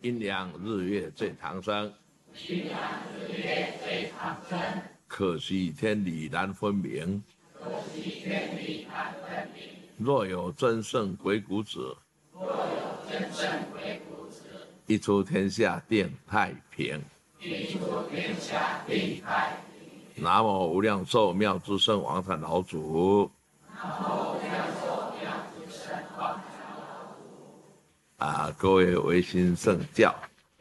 阴阳日月最长生， 阴阳日月最长生。 可惜天理难分明， 可惜天理难分明。 若有真圣鬼谷子， 若有真圣鬼谷子， 一出天下定太平。 一出天下定太平。 南无无量寿妙智圣王禅老祖。 南无无量寿妙智圣王禅老祖。 各位维新圣教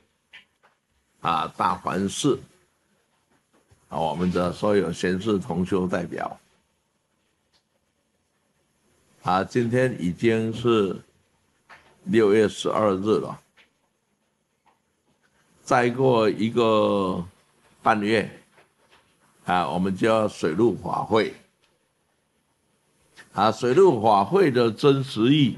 大梵寺我们的所有贤士同修代表今天已经是6月12日了，再过一个半月我们就要水陆法会水陆法会的真实意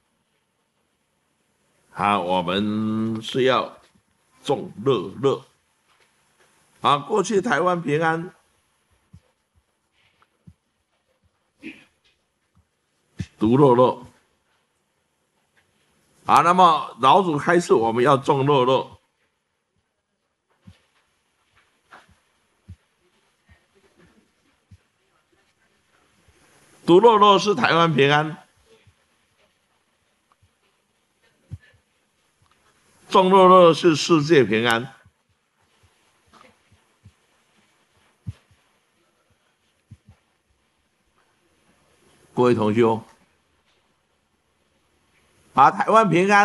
我们是要众乐乐过去台湾平安独乐乐那么老祖开示我们要众乐乐独乐乐是台湾平安，众乐乐是世界平安。各位同修，台湾平安。